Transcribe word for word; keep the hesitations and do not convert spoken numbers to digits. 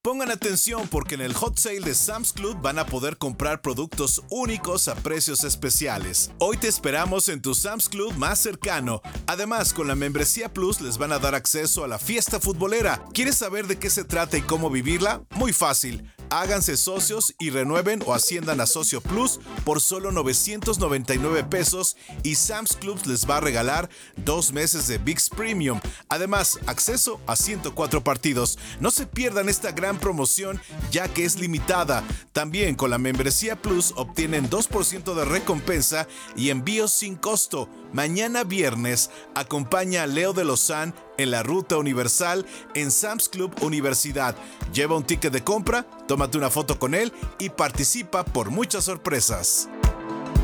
Pongan atención porque en el Hot Sale de Sam's Club van a poder comprar productos únicos a precios especiales. Hoy te esperamos en tu Sam's Club más cercano. Además, con la membresía Plus les van a dar acceso a la fiesta futbolera. ¿Quieres saber de qué se trata y cómo vivirla? Muy fácil. Háganse socios y renueven o asciendan a Socio Plus por solo novecientos noventa y nueve pesos y Sam's Club les va a regalar dos meses de V I X Premium. Además, acceso a ciento cuatro partidos. No se pierdan esta gran promoción ya que es limitada. También con la membresía Plus obtienen dos por ciento de recompensa y envíos sin costo. Mañana viernes acompaña a Leo de Lozán en la Ruta Universal en Sam's Club Universidad. Lleva un ticket de compra, tómate una foto con él y participa por muchas sorpresas.